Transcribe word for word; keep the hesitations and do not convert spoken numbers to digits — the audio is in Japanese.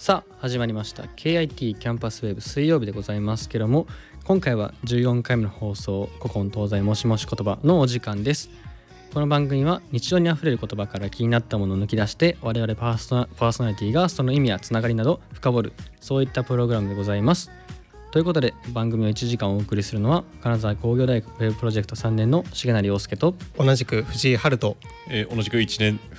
さあ始まりました ケーアイティー キャンパスウェブ水曜日でございますけども、今回はじゅうよんかいめの放送、古今東西もしもし言葉のお時間です。この番組は日常にあふれる言葉から気になったものを抜き出して、我々パーソナ、パーソナリティがその意味やつながりなど深掘る、そういったプログラムでございます。ということで、番組をいちじかんお送りするのは金沢工業大学ウェブプロジェクトさんねんの重成陽介と、 同じく藤井春人、 えー、同じくいちねん